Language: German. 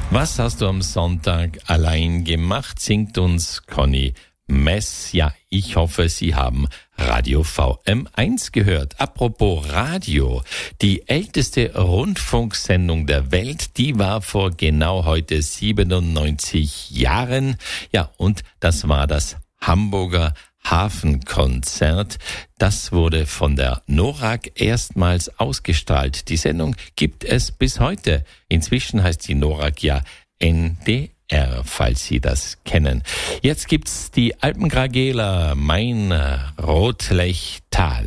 Was hast du am Sonntag allein gemacht, singt uns Conny Mess. Ja, ich hoffe, Sie haben Radio VM1 gehört. Apropos Radio, die älteste Rundfunksendung der Welt, die war vor genau heute 97 Jahren. Ja, und das war das Hamburger Hafenkonzert. Das wurde von der NORAG erstmals ausgestrahlt. Die Sendung gibt es bis heute. Inzwischen heißt die NORAG ja NDR, falls Sie das kennen. Jetzt gibt's die Alpengrageler, mein Rotlichttal.